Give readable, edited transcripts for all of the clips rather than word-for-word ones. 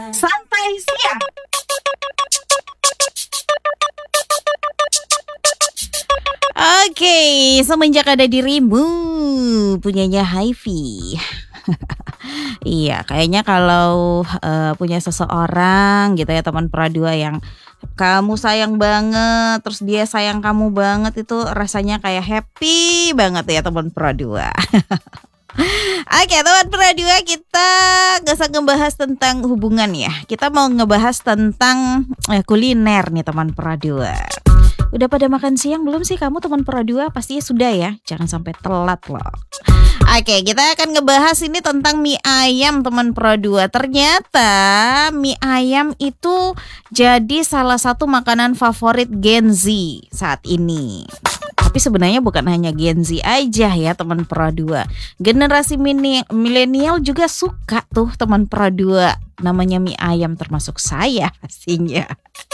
Santai siang. Oke, semenjak ada dirimu, punyanya Hifi. Iya, kayaknya kalau punya seseorang gitu ya, teman pradua yang kamu sayang banget, terus dia sayang kamu banget, itu rasanya kayak happy banget ya teman pradua. Oke, teman pradua, kita gak usah ngebahas tentang hubungan ya. Kita mau ngebahas tentang kuliner nih teman pradua. Udah pada makan siang belum sih kamu teman pradua? Pastinya sudah ya, jangan sampai telat loh. Oke, kita akan ngebahas ini tentang mie ayam teman pradua. Ternyata mie ayam itu jadi salah satu makanan favorit Gen Z saat ini. Tapi sebenarnya bukan hanya Gen Z aja ya teman pradua. Generasi milenial juga suka tuh teman pradua. Namanya mie ayam, termasuk saya pastinya.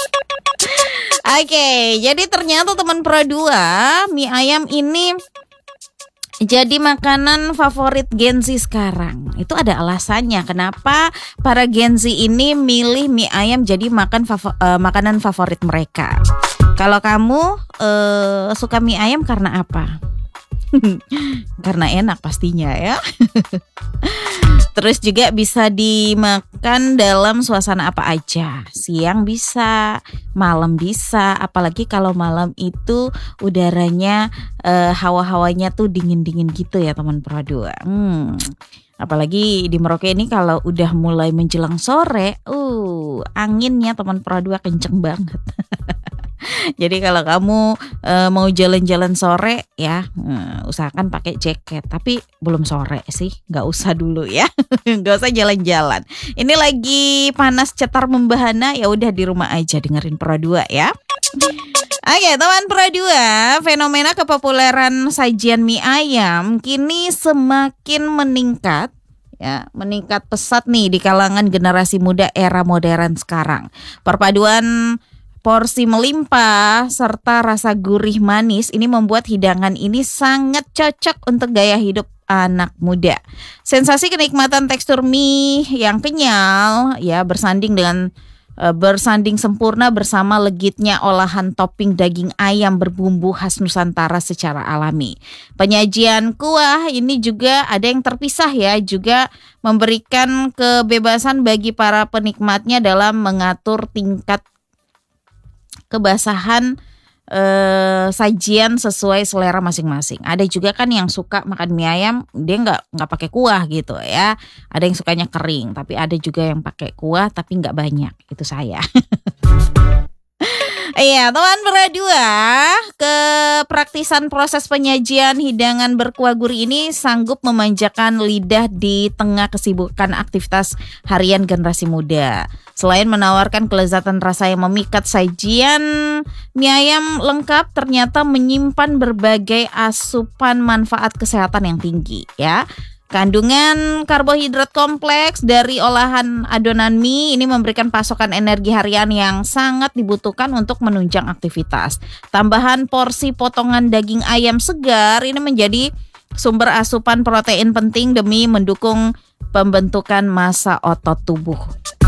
Oke, jadi ternyata teman pradua, mie ayam ini jadi makanan favorit Gen Z sekarang. Itu ada alasannya kenapa para Gen Z ini milih mie ayam jadi makanan favorit mereka. Kalau kamu suka mie ayam karena apa? Karena enak pastinya ya. Terus juga bisa dimakan dalam suasana apa aja. Siang bisa, malam bisa. Apalagi kalau malam itu udaranya hawa-hawanya tuh dingin-dingin gitu ya teman pradua. Apalagi di Merauke ini kalau udah mulai menjelang sore, anginnya teman pradua kenceng banget. Jadi kalau kamu mau jalan-jalan sore ya, usahakan pakai jaket. Tapi belum sore sih, nggak usah dulu ya, nggak usah jalan-jalan. Ini lagi panas cetar membahana, ya udah di rumah aja dengerin pradua ya. Oke, teman pradua, fenomena kepopuleran sajian mie ayam kini semakin meningkat. Ya, meningkat pesat nih di kalangan generasi muda era modern sekarang. Perpaduan porsi melimpah serta rasa gurih manis ini membuat hidangan ini sangat cocok untuk gaya hidup anak muda. Sensasi kenikmatan tekstur mie yang kenyal ya bersanding sempurna bersama legitnya olahan topping daging ayam berbumbu khas Nusantara secara alami. Penyajian kuah ini juga ada yang terpisah ya, juga memberikan kebebasan bagi para penikmatnya dalam mengatur tingkat kebasahan sajian sesuai selera masing-masing. Ada juga kan yang suka makan mie ayam dia nggak pakai kuah gitu ya. Ada yang sukanya kering, tapi ada juga yang pakai kuah tapi nggak banyak. Itu saya. Iya, teman pradua, kepraktisan proses penyajian hidangan berkuah gurih ini sanggup memanjakan lidah di tengah kesibukan aktivitas harian generasi muda. Selain menawarkan kelezatan rasa yang memikat, sajian mie ayam lengkap ternyata menyimpan berbagai asupan manfaat kesehatan yang tinggi ya. Kandungan karbohidrat kompleks dari olahan adonan mie ini memberikan pasokan energi harian yang sangat dibutuhkan untuk menunjang aktivitas. Tambahan porsi potongan daging ayam segar ini menjadi sumber asupan protein penting demi mendukung pembentukan massa otot tubuh.